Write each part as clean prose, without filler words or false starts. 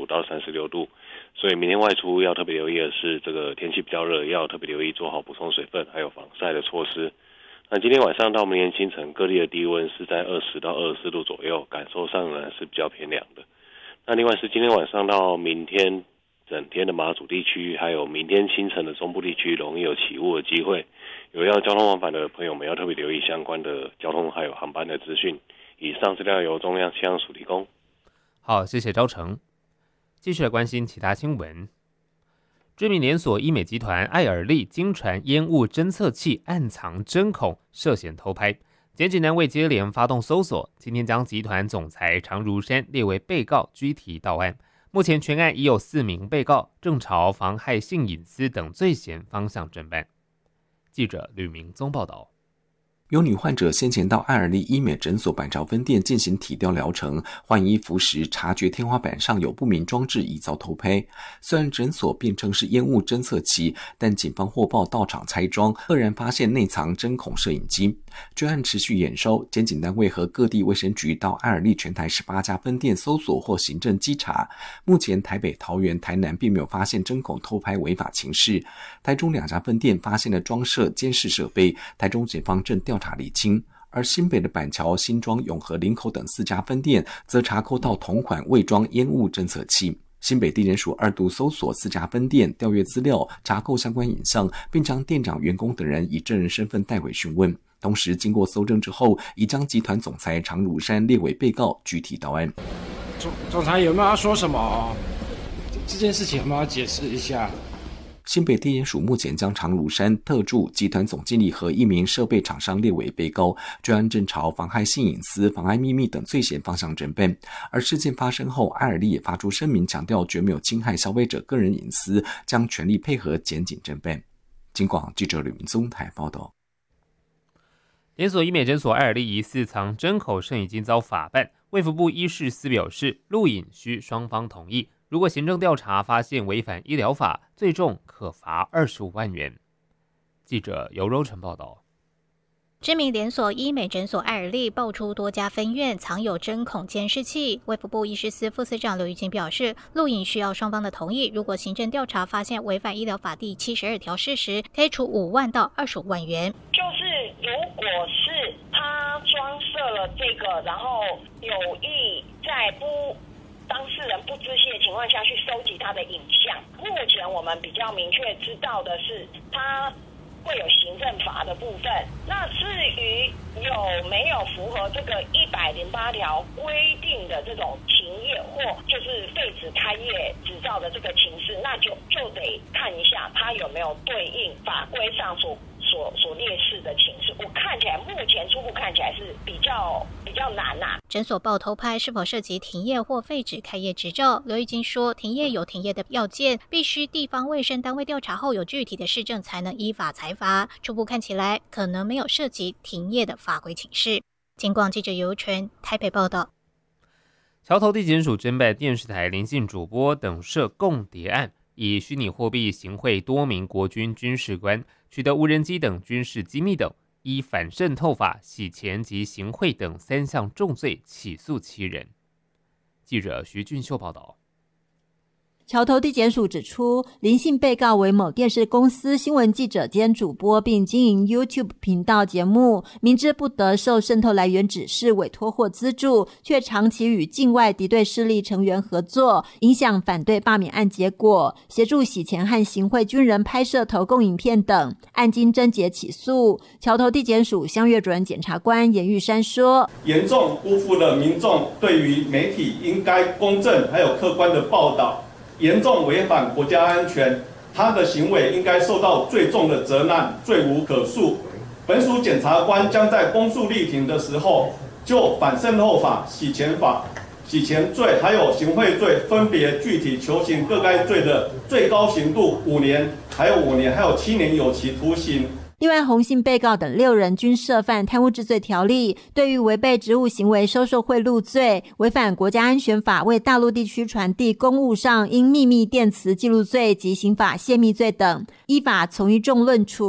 到36度，所以明天外出要特别留意的是，这个天气比较热，要特别留意做好补充水分，还有防晒的措施。那今天晚上到明天清晨，各地的低温是在20到24度左右，感受上呢是比较偏凉的。那另外是今天晚上到明天整天的马祖地区，还有明天清晨的中部地区，容易有起雾的机会。有要交通往返的朋友们要特别留意相关的交通还有航班的资讯。以上资料由中央气象署提供。 好，谢谢昭成。继续来关心其他新闻。知名连锁医美集团爱尔利经传烟雾侦测器暗藏针孔，涉嫌偷拍。检警单位接连发动搜索，今天将集团总裁常如山列为被告，拘提到案。目前全案已有4名被告，正朝妨害性隐私等罪嫌方向侦办。记者吕明宗报道。 有女患者先前到爱尔利医美诊所板桥分店进行体雕疗程，换衣服时察觉天花板上有不明装置疑遭偷拍。虽然诊所辩称是烟雾侦测器，但警方获报到场拆装，赫然发现内藏针孔摄影机。专案持续验收，检警单位和各地卫生局到爱尔利全台18家分店搜索或行政稽查。目前台北、桃园、台南并没有发现针孔偷拍违法情事，台中2家分店发现了装设监视设备，台中检方正调查厘清。而新北的板桥、新庄、永和、林口等4家分店则查扣到同款未装烟雾侦测器。新北地检署2度搜索4家分店，调阅资料，查扣相关影像，并将店长、员工等人以证人身份带回讯问。同时经过搜证之后，已将集团总裁常如山列为被告，具体到案。 总裁有没有要说什么？这件事情有没有要解释一下？ 新北地检署目前将常如山、特助、集团总经理和1名设备厂商列为被告，专案正朝妨害性隐私、妨碍秘密等罪嫌方向侦办。而事件发生后，爱尔利也发出声明，强调绝没有侵害消费者个人隐私，将全力配合检警侦办。警广记者吕明宗台报道。 连锁医美诊所爱尔利疑似藏针孔摄影机遭法办，卫福部医事司表示，录影需双方同意。如果行政调查发现违反医疗法，最重可罚25万元。记者尤柔成报道。 知名连锁医美诊所爱尔利爆出多家分院藏有针孔监视器，卫福部医师司副司长刘玉琴表示，录影需要双方的同意，如果行政调查发现违反医疗法第72条事实，可以处5万到25万元。 就是如果是他装设了这个，然后有意在当事人不知情的情况下去收集他的影像，目前我们比较明确知道的是他会有行政罚的部分。那至于有没有符合这个108条规定的这种停业或就是废止开业执照的这个情势，那就得看一下他有没有对应法规上所列示的情势。我看起来目前初步看起来是比较难啊。 诊所报偷拍是否涉及停业或废止开业执照？刘玉金说，停业有停业的要件，必须地方卫生单位调查后有具体的事证才能依法裁罚。初步看起来可能没有涉及停业的法规情事。警广记者尤纯台北报道。 桥头地检署侦办电视台林姓主播等涉共谍案，以虚拟货币行贿多名国军军事官，取得无人机等军事机密等，依反渗透法、洗钱及行贿等3项重罪起诉7人。记者徐俊秀报道。 桥头地检署指出，林姓被告为某电视公司新闻记者兼主播，并经营 YouTube 频道节目，明知不得受渗透来源指示、委托或资助，却长期与境外敌对势力成员合作，影响反对罢免案结果，协助洗钱和行贿军人拍摄投共影片等，案经侦结起诉。桥头地检署乡岳主任检察官严玉山说， 严重辜负了民众对于媒体应该公正还有客观的报道，严重违反国家安全，他的行为应该受到最重的责难，罪无可恕。本署检察官将在公诉力庭的时候，就反渗透法、洗钱法、洗钱罪还有行贿罪，分别具体求刑各该罪的最高刑度5年，还有5年，还有7年有期徒刑。 另外，洪姓被告等6人均涉犯贪污治罪条例，对于违背职务行为收受贿赂罪、违反国家安全法为大陆地区传递公务上因秘密电磁记录罪及刑法泄密罪等，依法从一重论处。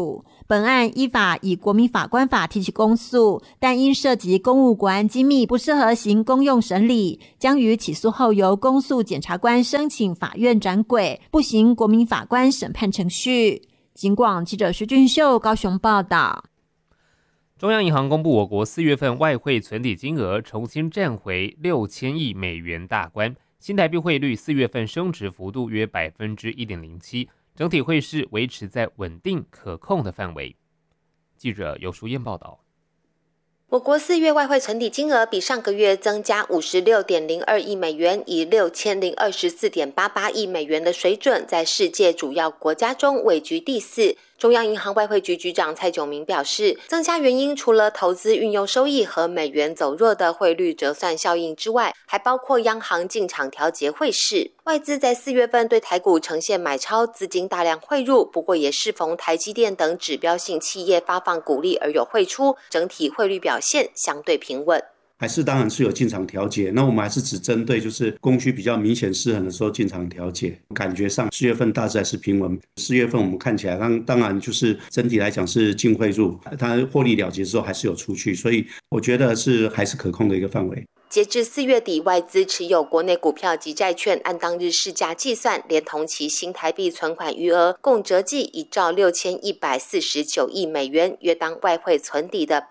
本案依法以国民法官法提起公诉，但因涉及公务国安机密，不适合行公用审理，将于起诉后由公诉检察官申请法院转轨，不行国民法官审判程序。警广记者徐俊秀高雄报道。 中央银行公布我国4月份外汇存底金额重新站回6000亿美元大关，新台币汇率4月份升值幅度约 1.07%， 整体汇市维持在稳定可控的范围。记者尤淑燕报道。 我国4月外汇存底金额比上个月增加 56.02 亿美元，以 6024.88 亿美元的水准，在世界主要国家中位居第4。中央银行外汇局局长蔡炯明表示，增加原因除了投资运用收益和美元走弱的汇率折算效应之外，还包括央行进场调节汇市。外资在4月份对台股呈现买超，资金大量汇入，不过也适逢台积电等指标性企业发放股利而有汇出，整体汇率表现相对平稳。 还是当然是有进场调节，那我们还是只针对就是供需比较明显失衡的时候进场调节。感觉上4月份大致还是平稳，4月份我们看起来当然就是整体来讲是净汇入，它获利了结之后还是有出去，所以我觉得是还是可控的一个范围。 截至4月底，外资持有国内股票及债券，按当日市价计算，连同其新台币存款余额，共折计1兆6149亿美元，约当外汇存底的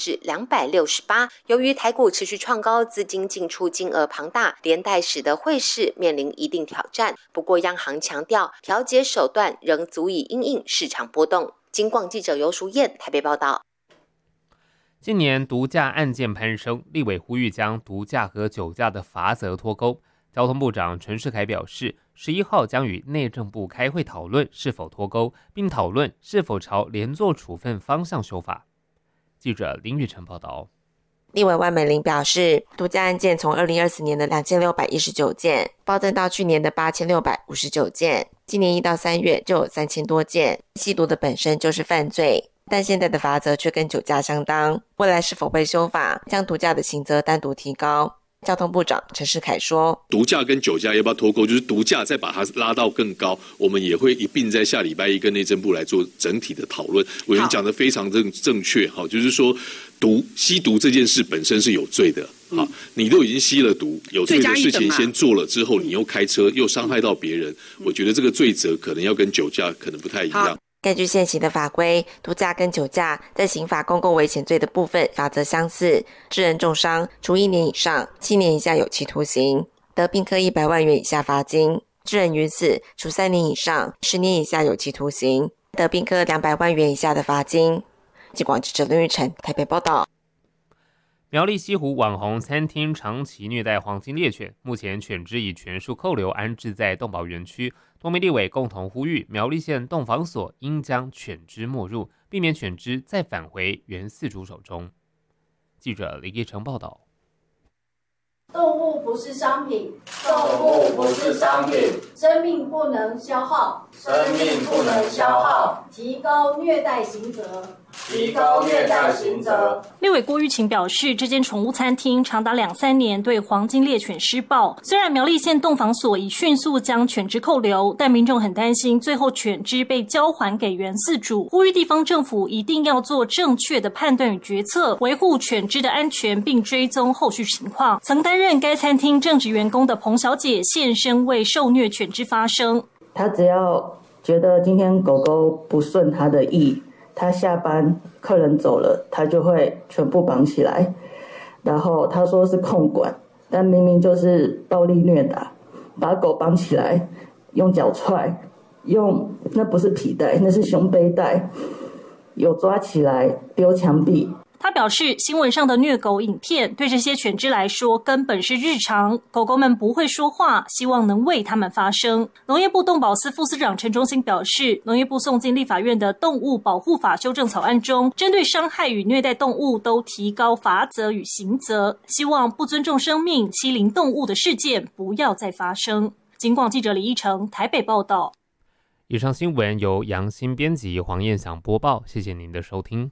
268%。由于台股持续创高，资金进出金额庞大，连带使得汇市面临一定挑战。不过央行强调，调节手段仍足以因应市场波动。警广记者尤淑燕台北报道。 近年毒驾案件攀升，立委呼吁将毒驾和酒驾的罚则脱钩。交通部长陈世凯表示，11号将与内政部开会讨论是否脱钩，并讨论是否朝连坐处分方向修法。记者林玉成报道。 立委万美玲表示，毒驾案件从2024年的2619件暴增到去年的8659件，今年1到3月就有3000多件。吸毒的本身就是犯罪，但现在的罚则却跟酒驾相当，未来是否会修法，将毒驾的刑责单独提高？交通部长陈世凯说， 毒驾跟酒驾要不要脱钩，就是毒驾再把它拉到更高，我们也会一并在下礼拜一跟内政部来做整体的讨论。委员讲得非常正确，就是说吸毒这件事本身是有罪的，你都已经吸了毒，有罪的事情先做了之后，你又开车又伤害到别人，我觉得这个罪责可能要跟酒驾可能不太一样。 根据现行的法规，毒驾跟酒驾在刑法公共危险罪的部分法则相似，致人重伤，处1年以上7年以下有期徒刑，得并科100万元以下罚金；致人于死，处3年以上10年以下有期徒刑，得并科200万元以下的罚金。警广记者林玉成台北报道。 苗栗西湖网红餐厅长期虐待黄金猎犬，目前犬只已全数扣留，安置在动保园区。多名立委共同呼吁苗栗县动防所应将犬只没入，避免犬只再返回原饲主手中。记者林义成报道。 动物不是商品，动物不是商品，生命不能消耗，生命不能消耗，提高虐待刑责。提高虐待刑责。 立委郭玉琴表示，这间宠物餐厅长达2-3年对黄金猎犬施暴，虽然苗栗县动防所已迅速将犬只扣留，但民众很担心最后犬只被交还给原饲主，呼吁地方政府一定要做正确的判断与决策，维护犬只的安全，并追踪后续情况。曾担任该餐厅正职员工的彭小姐现身为受虐犬只发声。 她只要觉得今天狗狗不顺她的意，他下班客人走了，他就会全部绑起来，然后他说是控管，但明明就是暴力虐打，把狗绑起来，用脚踹，那不是皮带，那是胸背带，有抓起来丢墙壁。 他表示，新闻上的虐狗影片对这些犬只来说根本是日常，狗狗们不会说话，希望能为他们发声。农业部动保司副司长陈忠兴表示，农业部送进立法院的动物保护法修正草案中，针对伤害与虐待动物都提高罚则与刑责，希望不尊重生命、欺凌动物的事件不要再发生。警广记者李义成台北报道。 以上新闻由杨新编辑，黄燕祥播报，谢谢您的收听。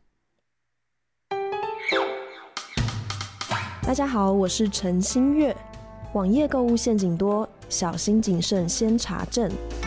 大家好，我是陈新月。网页购物陷阱多，小心谨慎先查证。